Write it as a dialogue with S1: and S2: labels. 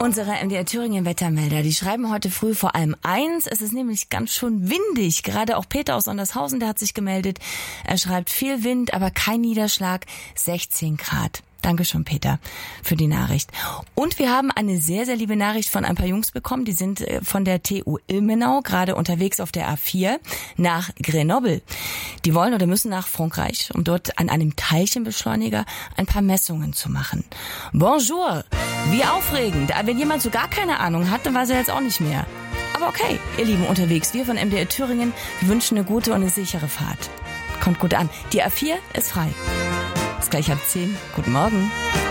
S1: Unsere MDR Thüringen Wettermelder, die schreiben heute früh vor allem eins. Es ist nämlich ganz schön windig. Gerade auch Peter aus Sondershausen, der hat sich gemeldet. Er schreibt viel Wind, aber kein Niederschlag. 16 Grad. Dankeschön, Peter, für die Nachricht. Und wir haben eine sehr, sehr liebe Nachricht von ein paar Jungs bekommen. Die sind von der TU Ilmenau gerade unterwegs auf der A4 nach Grenoble. Die wollen oder müssen nach Frankreich, um dort an einem Teilchenbeschleuniger ein paar Messungen zu machen. Bonjour! Wie aufregend. Wenn jemand so gar keine Ahnung hat, dann weiß er jetzt auch nicht mehr. Aber okay, ihr Lieben unterwegs, wir von MDR Thüringen, wir wünschen eine gute und eine sichere Fahrt. Kommt gut an. Die A4 ist frei. Ist gleich ab 10. Guten Morgen.